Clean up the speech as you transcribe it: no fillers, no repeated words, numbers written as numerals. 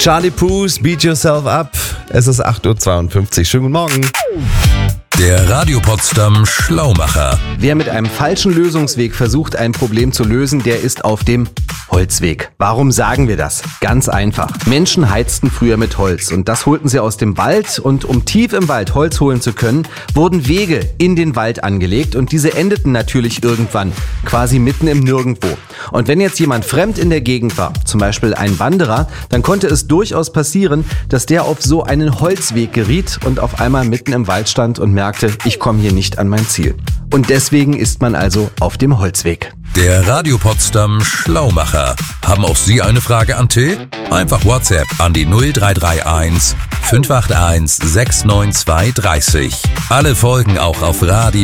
Charlie Puth, Beat Yourself Up. Es ist 8.52 Uhr. Schönen guten Morgen. Der Radio Potsdam Schlaumacher. Wer mit einem falschen Lösungsweg versucht, ein Problem zu lösen, der ist auf dem Holzweg. Warum sagen wir das? Ganz einfach. Menschen heizten früher mit Holz und das holten sie aus dem Wald, und um tief im Wald Holz holen zu können, wurden Wege in den Wald angelegt und diese endeten natürlich irgendwann, quasi mitten im Nirgendwo. Und wenn jetzt jemand fremd in der Gegend war, zum Beispiel ein Wanderer, dann konnte es durchaus passieren, dass der auf so einen Holzweg geriet und auf einmal mitten im Wald stand und merkte, ich komme hier nicht an mein Ziel. Und deswegen ist man also auf dem Holzweg. Der Radio Potsdam Schlaumacher. Haben auch Sie eine Frage an Till? Einfach WhatsApp an die 0331 581 69230. Alle Folgen auch auf Radio